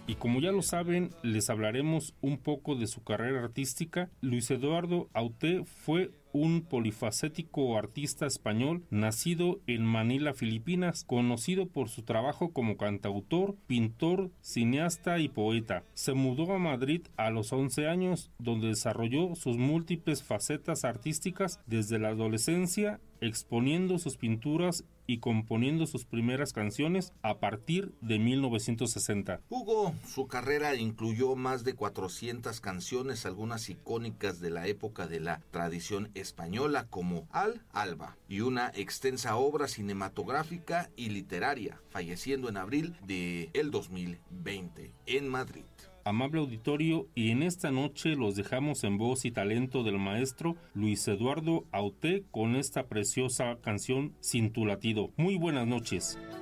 Y como ya lo saben, les hablaremos un poco de su carrera artística. Luis Eduardo Aute fue un polifacético artista español nacido en Manila, Filipinas, conocido por su trabajo como cantautor, pintor, cineasta y poeta. Se mudó a Madrid a los 11 años, donde desarrolló sus múltiples facetas artísticas desde la adolescencia, exponiendo sus pinturas y componiendo sus primeras canciones a partir de 1960. Hugo, su carrera incluyó más de 400 canciones, algunas icónicas de la época de la tradición española como Al Alba, y una extensa obra cinematográfica y literaria, falleciendo en abril de el 2020 en Madrid. Amable auditorio, y en esta noche los dejamos en voz y talento del maestro Luis Eduardo Aute con esta preciosa canción Sin tu latido. Muy buenas noches.